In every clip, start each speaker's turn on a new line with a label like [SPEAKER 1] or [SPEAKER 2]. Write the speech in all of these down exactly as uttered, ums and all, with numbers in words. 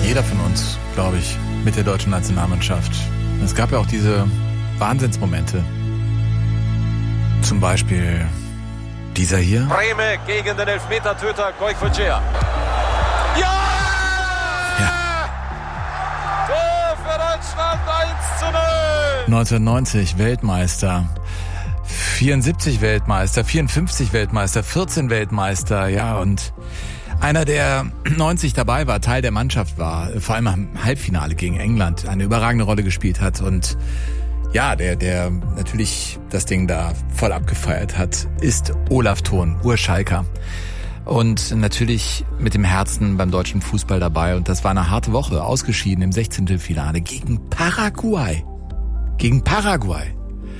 [SPEAKER 1] jeder von uns, glaube ich, mit der deutschen Nationalmannschaft. Es gab ja auch diese Wahnsinnsmomente. Zum Beispiel dieser hier.
[SPEAKER 2] Brehme gegen den Elfmetertöter Goicoechea. Ja!
[SPEAKER 1] Ja.
[SPEAKER 2] Tor für Deutschland, eins zu null.
[SPEAKER 1] neunzehnhundertneunzig Weltmeister. vierundsiebzig Weltmeister, vierundfünfzig Weltmeister, vierzehn Weltmeister, ja, und einer, der neunzig dabei war, Teil der Mannschaft war, vor allem im Halbfinale gegen England eine überragende Rolle gespielt hat und ja, der, der natürlich das Ding da voll abgefeiert hat, ist Olaf Thon, Urschalker. Und natürlich mit dem Herzen beim deutschen Fußball dabei. Und das war eine harte Woche, ausgeschieden im Sechzehntelfinale gegen Paraguay. Gegen Paraguay.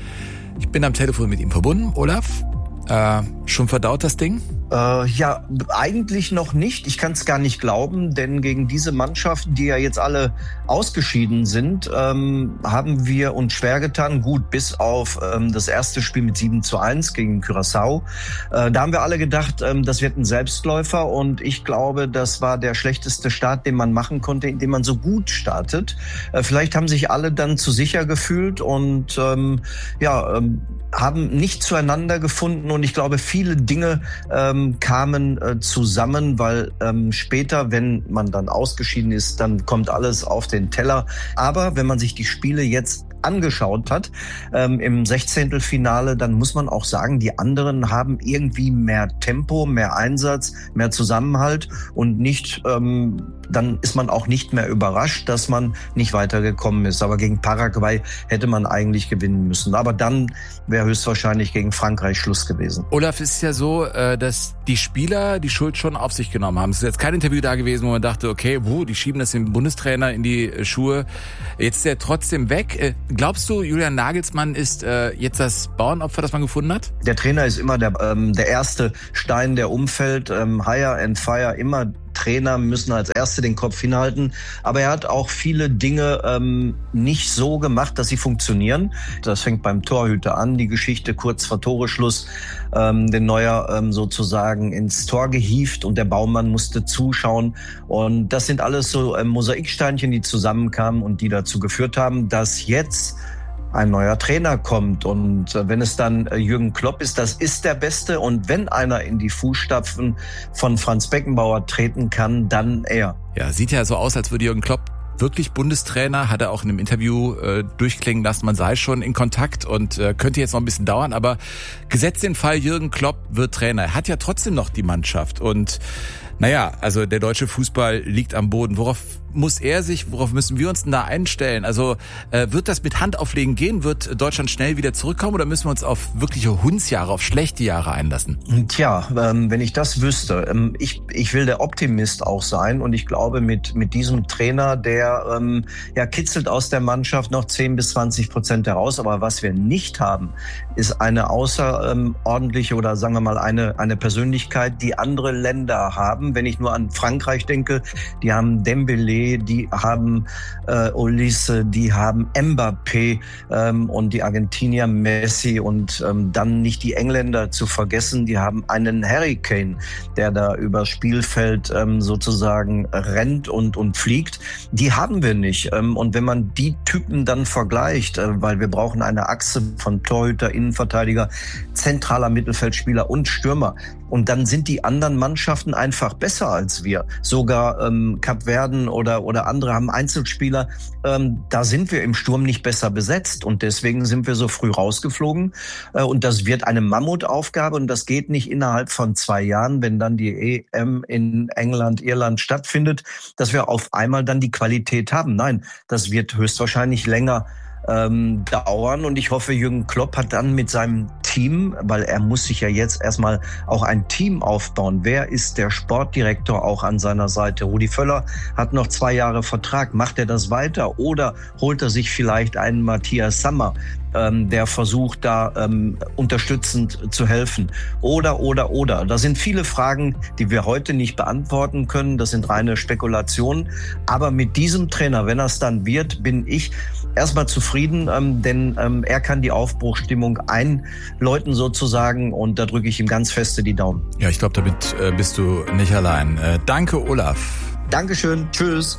[SPEAKER 1] Ich bin am Telefon mit ihm verbunden. Olaf, äh, schon verdaut das Ding?
[SPEAKER 3] Äh, ja, eigentlich noch nicht. Ich kann es gar nicht glauben, denn gegen diese Mannschaften, die ja jetzt alle ausgeschieden sind, ähm, haben wir uns schwer getan. Gut, bis auf ähm, das erste Spiel mit sieben zu eins gegen Curaçao. Äh, da haben wir alle gedacht, ähm, das wird ein Selbstläufer und ich glaube, das war der schlechteste Start, den man machen konnte, indem man so gut startet. Äh, vielleicht haben sich alle dann zu sicher gefühlt und ähm, ja, ähm, haben nicht zueinander gefunden und ich glaube, viele Dinge ähm, kamen äh, zusammen, weil ähm, später, wenn man dann ausgeschieden ist, dann kommt alles auf den Teller. Aber wenn man sich die Spiele jetzt angeschaut hat, ähm, im Sechzehntelfinale, dann muss man auch sagen, die anderen haben irgendwie mehr Tempo, mehr Einsatz, mehr Zusammenhalt und nicht, ähm, dann ist man auch nicht mehr überrascht, dass man nicht weitergekommen ist. Aber gegen Paraguay hätte man eigentlich gewinnen müssen. Aber dann wäre höchstwahrscheinlich gegen Frankreich Schluss gewesen.
[SPEAKER 1] Olaf, es ist ja so, dass die Spieler die Schuld schon auf sich genommen haben. Es ist jetzt kein Interview da gewesen, wo man dachte, okay, wuh, die schieben das dem Bundestrainer in die Schuhe. Jetzt ist er trotzdem weg. Glaubst du, Julian Nagelsmann ist äh, jetzt das Bauernopfer, das man gefunden hat?
[SPEAKER 3] Der Trainer ist immer der, ähm, der erste Stein, der umfällt. Ähm, hire and fire, immer Trainer müssen als Erste den Kopf hinhalten. Aber er hat auch viele Dinge ähm, nicht so gemacht, dass sie funktionieren. Das fängt beim Torhüter an, die Geschichte kurz vor Toreschluss, ähm, den Neuer ähm, sozusagen ins Tor gehievt und der Baumann musste zuschauen. Und das sind alles so ähm, Mosaiksteinchen, die zusammenkamen und die dazu geführt haben, dass jetzt ein neuer Trainer kommt. Und äh, wenn es dann äh, Jürgen Klopp ist, das ist der Beste. Und wenn einer in die Fußstapfen von Franz Beckenbauer treten kann, dann er.
[SPEAKER 1] Ja, sieht ja so aus, als würde Jürgen Klopp wirklich Bundestrainer, hat er auch in einem Interview äh, durchklingen lassen, man sei schon in Kontakt und äh, könnte jetzt noch ein bisschen dauern, aber gesetzt den Fall, Jürgen Klopp wird Trainer. Er hat ja trotzdem noch die Mannschaft und naja, also der deutsche Fußball liegt am Boden. Worauf muss er sich, worauf müssen wir uns denn da einstellen? Also äh, wird das mit Handauflegen gehen? Wird Deutschland schnell wieder zurückkommen oder müssen wir uns auf wirkliche Hundsjahre, auf schlechte Jahre einlassen?
[SPEAKER 3] Tja, ähm, wenn ich das wüsste. Ähm, ich, ich will der Optimist auch sein und ich glaube mit, mit diesem Trainer, der ähm, ja, kitzelt aus der Mannschaft noch zehn bis zwanzig Prozent heraus. Aber was wir nicht haben, ist eine außerordentliche oder sagen wir mal eine, eine Persönlichkeit, die andere Länder haben. Wenn ich nur an Frankreich denke, die haben Dembélé, die haben äh, Olise, die haben Mbappé ähm, und die Argentinier Messi und ähm, dann nicht die Engländer zu vergessen, die haben einen Harry Kane, der da übers Spielfeld ähm, sozusagen rennt und, und fliegt. Die haben wir nicht. Ähm, und wenn man die Typen dann vergleicht, äh, weil wir brauchen eine Achse von Torhüter, Innenverteidiger, zentraler Mittelfeldspieler und Stürmer. Und dann sind die anderen Mannschaften einfach besser als wir. Sogar ähm, Kapverden oder oder andere haben Einzelspieler. Ähm, da sind wir im Sturm nicht besser besetzt. Und deswegen sind wir so früh rausgeflogen. Äh, und das wird eine Mammutaufgabe. Und das geht nicht innerhalb von zwei Jahren, wenn dann die E M in England, Irland stattfindet, dass wir auf einmal dann die Qualität haben. Nein, das wird höchstwahrscheinlich länger Ähm, dauern und ich hoffe, Jürgen Klopp hat dann mit seinem Team, weil er muss sich ja jetzt erstmal auch ein Team aufbauen. Wer ist der Sportdirektor auch an seiner Seite? Rudi Völler hat noch zwei Jahre Vertrag. Macht er das weiter oder holt er sich vielleicht einen Matthias Sammer, ähm, der versucht da ähm, unterstützend zu helfen? Oder, oder, oder. Das sind viele Fragen, die wir heute nicht beantworten können. Das sind reine Spekulationen. Aber mit diesem Trainer, wenn er es dann wird, bin ich erstmal zufrieden, ähm, denn ähm, er kann die Aufbruchsstimmung einläuten sozusagen und da drücke ich ihm ganz feste die Daumen.
[SPEAKER 1] Ja, ich glaube, damit äh, bist du nicht allein. Äh, danke, Olaf.
[SPEAKER 3] Dankeschön. Tschüss.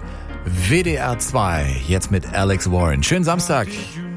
[SPEAKER 1] W D R zwei, jetzt mit Alex Warren. Schönen Samstag.